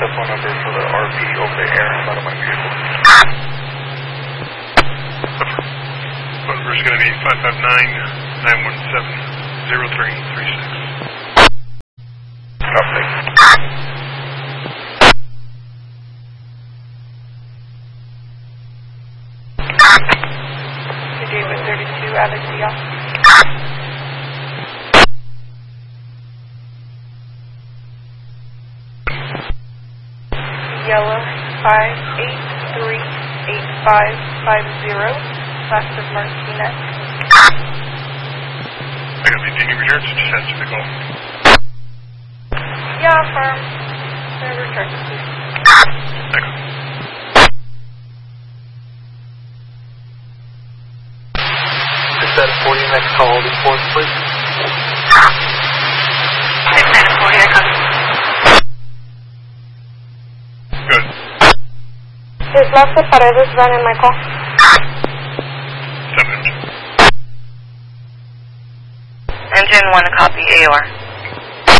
That's one number for the RV over the air inside of my vehicle. Phone number is going to be 559-917-0336. Copy. David 32, Alex Diaz. Yellow 5838550, last of Martinez. I got the DD returns, just answer the call. Yeah, firm. Return, please. Thanks. Set 40, next call, report, please. 640, I copy. Good. Is Lester Paredes running my call? 7 engine. Engine 1, copy, AOR.